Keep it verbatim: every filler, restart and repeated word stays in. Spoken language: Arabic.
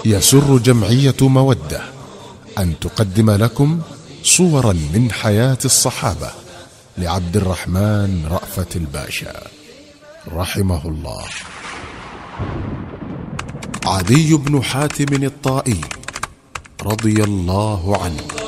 يسر جمعية مودة أن تقدم لكم صورا من حياة الصحابة لعبد الرحمن رأفت الباشا رحمه الله. عدي بن حاتم الطائي رضي الله عنه